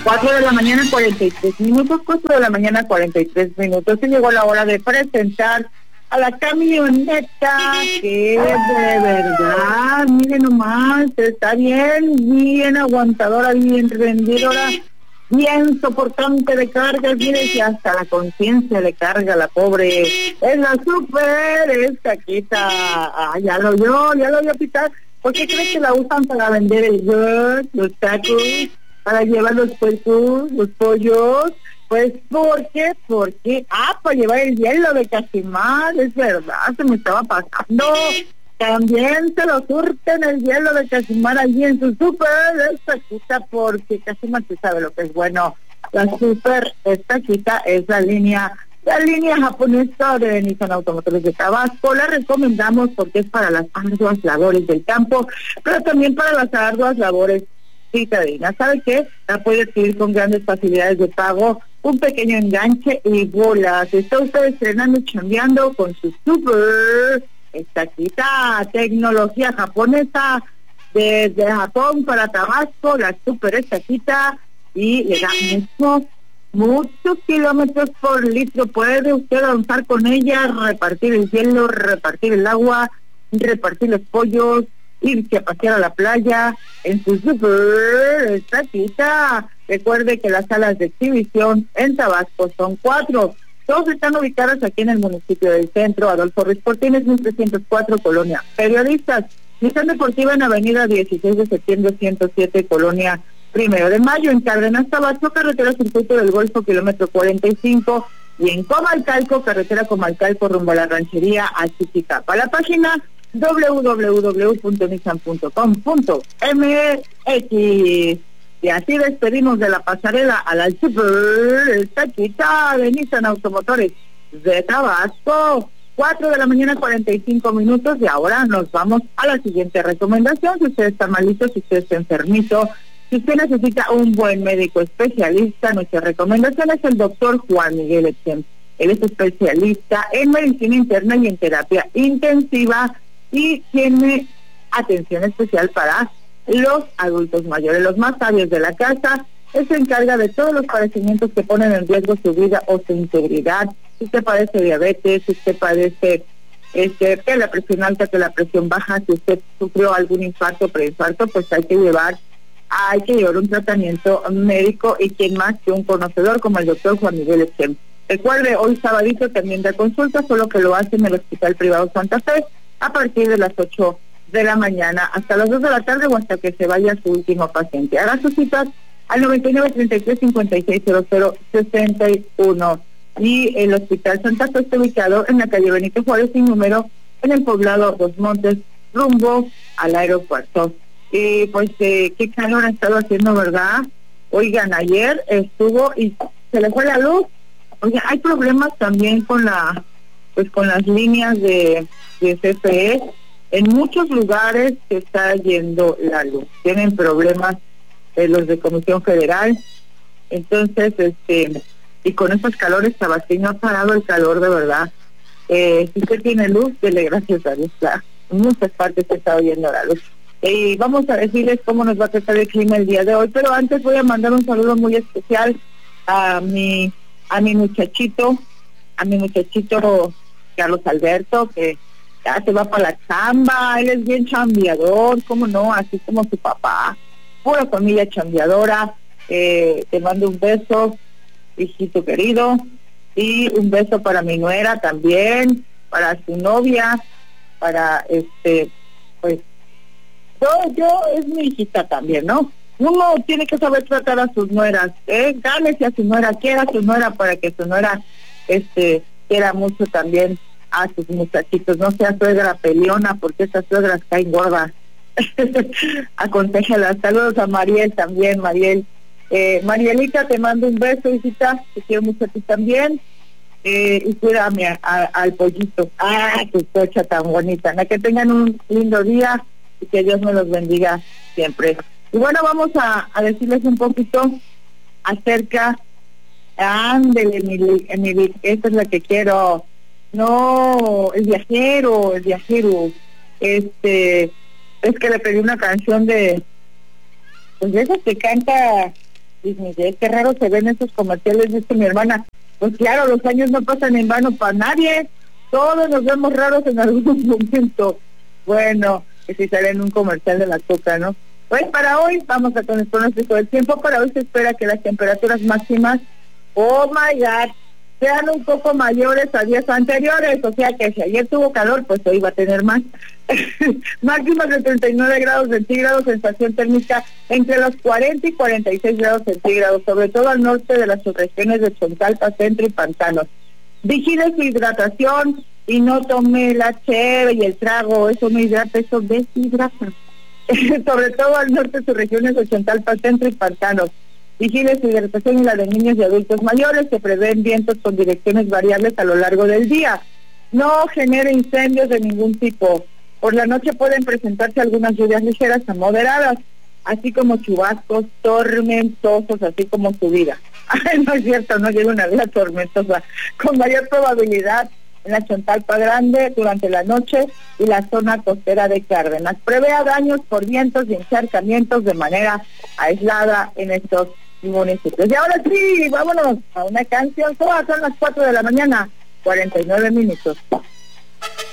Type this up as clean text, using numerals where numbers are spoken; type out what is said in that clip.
4 de la mañana 43 minutos, 4 de la mañana 43 minutos, y llegó la hora de presentar a la camioneta que de verdad, miren nomás, está bien aguantadora, bien rendidora, bien soportante de cargas, miren que hasta la conciencia le carga la pobre. Es la Super, esta quita, ya lo oyó pitar. ¿Por qué crees que la usan para vender el yogur, los tacos, para llevar los puercos, los pollos? Pues, ¿por qué? Para llevar el hielo de Casimar, es verdad, se me estaba pasando. También se lo surten el hielo de Casimar allí en su Super, esta quita, porque Casimar se sabe lo que es bueno. La Super, esta quita es la línea japonesa de Nissan Automotores de Tabasco. La recomendamos porque es para las arduas labores del campo, pero también para las arduas labores citadinas. ¿Sabe qué? La puede adquirir con grandes facilidades de pago, un pequeño enganche y bolas. Está usted estrenando y chambeando con su Super. Esta quita, tecnología japonesa desde Japón para Tabasco, la Super esta quita, y le da muchos kilómetros por litro. Puede usted avanzar con ella, repartir el hielo, repartir el agua, repartir los pollos, irse a pasear a la playa en su Super esta quita. Recuerde que las salas de exhibición en Tabasco son 4. Todos están ubicadas aquí en el municipio del Centro. Adolfo Ruiz Cortines, 1304, Colonia Periodistas. Nissan Deportiva en Avenida 16 de septiembre 107, Colonia 1 de Mayo, en Cárdenas, Tabasco, carretera Circuito del Golfo, kilómetro 45, y en Comalcalco, carretera Comalcalco, rumbo a la ranchería Achichicapa. La página www.nissan.com.mx. Y así despedimos de la pasarela a la Super, esta quita de Nissan Automotores de Tabasco. 4 de la mañana 45 minutos, y ahora nos vamos a la siguiente recomendación. Si usted está malito, si usted está enfermito, si usted necesita un buen médico especialista, nuestra recomendación es el doctor Juan Miguel Etchen. Él es especialista en medicina interna y en terapia intensiva, y tiene atención especial para los adultos mayores, los más sabios de la casa. Él se encarga de todos los padecimientos que ponen en riesgo su vida o su integridad. Si usted padece diabetes, si usted padece que la presión alta, que la presión baja, si usted sufrió algún infarto, preinfarto, pues hay que llevar un tratamiento médico, y quien más que un conocedor como el doctor Juan Miguel Etchen. Recuerde, hoy sabadito también da consulta, solo que lo hace en el Hospital Privado Santa Fe a partir de las 8 de la mañana hasta las 2 de la tarde, o hasta que se vaya su último paciente. Haga sus citas al 9933-560061. Y el Hospital Santa Fe está ubicado en la calle Benito Juárez sin número, en el poblado Dos Montes, rumbo al aeropuerto. Y pues qué calor ha estado haciendo, ¿verdad? Oigan, ayer estuvo y se le fue la luz. Oigan, hay problemas también con las líneas de CFE. En muchos lugares se está yendo la luz. Tienen problemas los de Comisión Federal. Entonces, y con estos calores, Tabasco no ha parado el calor, de verdad. Si usted tiene luz, dele gracias a Dios. En muchas partes se está oyendo la luz. Y vamos a decirles cómo nos va a tratar el clima el día de hoy, pero antes voy a mandar un saludo muy especial a mi muchachito Carlos Alberto, que ya se va para la chamba. Él es bien chambeador, cómo no, así como su papá, pura familia chambeadora. Te mando un beso, hijito querido, y un beso para mi nuera también, para su novia, para pues yo es mi hijita también, ¿no? Uno tiene que saber tratar a sus nueras, gánese a su nuera, quiera a su nuera, para que su nuera quiera mucho también a sus muchachitos. No sea suegra peleona, porque esas suegras caen gordas. Aconséjalas. Saludos a Mariel también, Mariel. Marielita, te mando un beso, hijita, te quiero mucho a ti también. Y cuídame al pollito. Qué cocha tan bonita. Que tengan un lindo día y que Dios me los bendiga siempre. Y bueno, vamos a decirles un poquito acerca. Ándele, Emily, esta es la que quiero. No, el viajero. Es que le pedí una canción de esas que canta Luis Miguel, qué raro se ven esos comerciales, dice mi hermana. Pues claro, los años no pasan en vano para nadie, todos nos vemos raros en algún momento. Bueno, que si sale en un comercial de la Coca, ¿no? Pues para hoy, vamos a con el pronóstico del tiempo. Para hoy se espera que las temperaturas máximas, oh my God, sean un poco mayores a días anteriores, o sea que si ayer tuvo calor, pues hoy va a tener más. Máximas de 39 grados centígrados, sensación térmica entre los 40 y 46 grados centígrados, sobre todo al norte de las subregiones de Chontalpa, Centro y Pantanos. Vigile su hidratación y no tome la cheve y el trago, eso no hidrata, eso deshidrata. Sobre todo al norte de sus regiones de Chontalpa, Centro y Pantanos. Vigile su hidratación y la de niños y adultos mayores. Se prevén vientos con direcciones variables a lo largo del día. No genere incendios de ningún tipo. Por la noche pueden presentarse algunas lluvias ligeras a moderadas, así como chubascos tormentosos, así como subida. Ay, no es cierto, no llega una vida tormentosa. Con mayor probabilidad en la Chontalpa Grande durante la noche y la zona costera de Cárdenas. Prevea daños por vientos y encharcamientos de manera aislada en estos municipios. Y ahora sí, vámonos a una canción. Son las 4 de la mañana, 49 minutos.